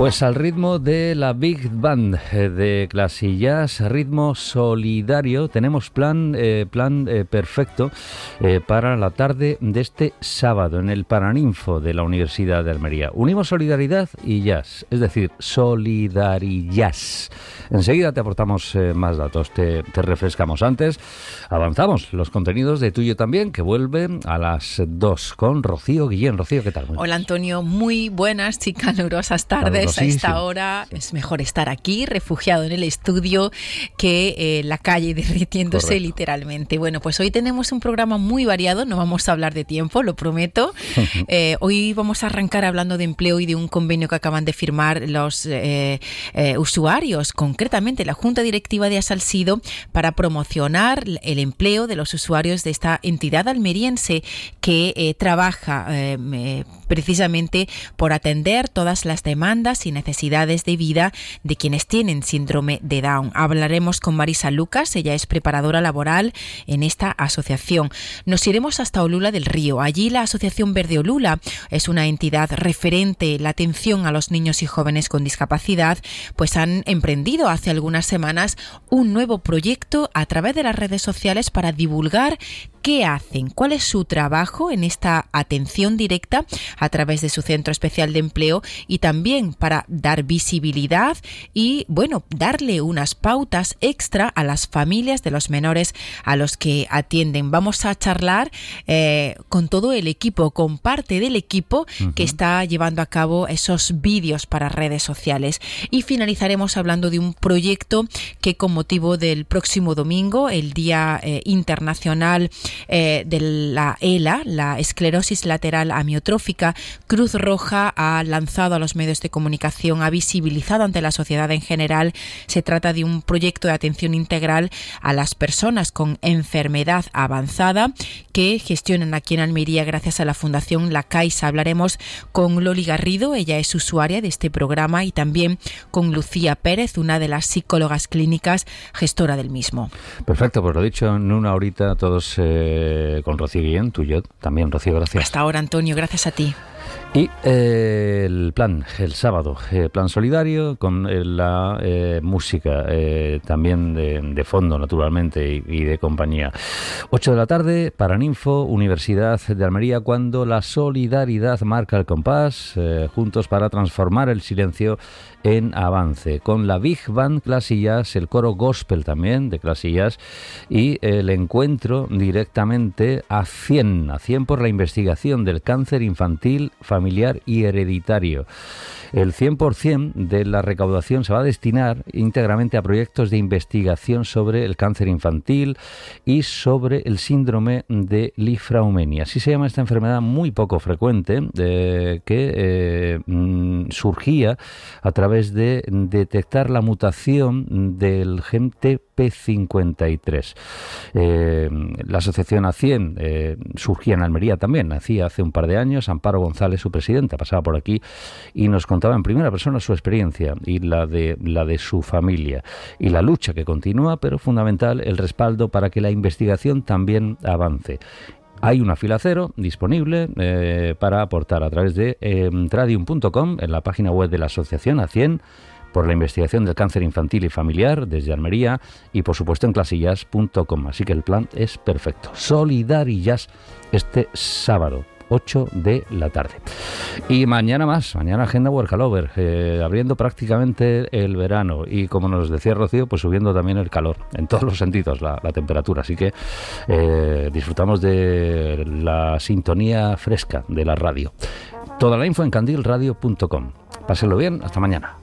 Pues al ritmo de la Big Band de Clasillas, ritmo solidario, tenemos plan perfecto para la tarde de este sábado en el Paraninfo de la Universidad de Almería. Unimos solidaridad y jazz, es decir, solidarijazz. Enseguida te aportamos más datos, te refrescamos. Antes avanzamos los contenidos de Tuyo También, que vuelven a las 2 con Rocío Guillén. Rocío, ¿qué tal? Hola Antonio, muy buenas y calurosas tardes. A esta hora es mejor estar aquí, refugiado en el estudio, que la calle derritiéndose. Correcto. Literalmente. Bueno, pues hoy tenemos un programa muy variado, no vamos a hablar de tiempo, lo prometo. Hoy vamos a arrancar hablando de empleo y de un convenio que acaban de firmar los usuarios, concretamente la Junta Directiva de Asalsido, para promocionar el empleo de los usuarios de esta entidad almeriense que trabaja precisamente por atender todas las demandas y necesidades de vida de quienes tienen síndrome de Down. Hablaremos con Marisa Lucas, ella es preparadora laboral en esta asociación. Nos iremos hasta Olula del Río. Allí la Asociación Verde Olula es una entidad referente en la atención a los niños y jóvenes con discapacidad, pues han emprendido hace algunas semanas un nuevo proyecto a través de las redes sociales para divulgar qué hacen, cuál es su trabajo en esta atención directa a través de su centro especial de empleo, y también para dar visibilidad y, bueno, darle unas pautas extra a las familias de los menores a los que atienden. Vamos a charlar con todo el equipo, con parte del equipo que está llevando a cabo esos vídeos para redes sociales, y finalizaremos hablando de un proyecto que, con motivo del próximo domingo, el Día Internacional de la ELA, la esclerosis lateral amiotrófica, Cruz Roja ha lanzado a los medios de comunicación, ha visibilizado ante la sociedad en general. Se trata de un proyecto de atención integral a las personas con enfermedad avanzada que gestionan aquí en Almería gracias a la Fundación La Caixa. Hablaremos con Loli Garrido, ella es usuaria de este programa, y también con Lucía Pérez, una de las psicólogas clínicas gestora del mismo. Perfecto, pues lo dicho, en una horita todos con Rocío Guillén, Tuyo También. Rocío, gracias. Hasta ahora, Antonio, gracias a ti. Y el plan, el sábado, plan solidario con la música también de fondo, naturalmente, y de compañía. 8 de la tarde, Paraninfo, Universidad de Almería, cuando la solidaridad marca el compás, juntos para transformar el silencio en avance, con la Big Band Clasillas, el coro gospel también de Clasillas, y el encuentro directamente a 100 por la investigación del cáncer infantil, familiar y hereditario. El 100% de la recaudación se va a destinar íntegramente a proyectos de investigación sobre el cáncer infantil y sobre el síndrome de Lifraumenia. Así se llama esta enfermedad muy poco frecuente que surgía a través de detectar la mutación del gen TP53. La asociación A100 surgía en Almería también, nacía hace un par de años. Amparo González, su presidenta, pasaba por aquí y nos contaba en primera persona su experiencia y la de su familia, y la lucha que continúa, pero fundamental el respaldo para que la investigación también avance. Hay una fila cero disponible para aportar a través de Tradium.com, en la página web de la asociación A100, por la investigación del cáncer infantil y familiar desde Almería, y por supuesto en clasillas.com. Así que el plan es perfecto. Solidarijazz este sábado, 8 de la tarde. Y mañana agenda Workalover, abriendo prácticamente el verano, y como nos decía Rocío, pues subiendo también el calor, en todos los sentidos, la temperatura. Así que disfrutamos de la sintonía fresca de la radio. Toda la info en candilradio.com. Pásenlo bien, hasta mañana.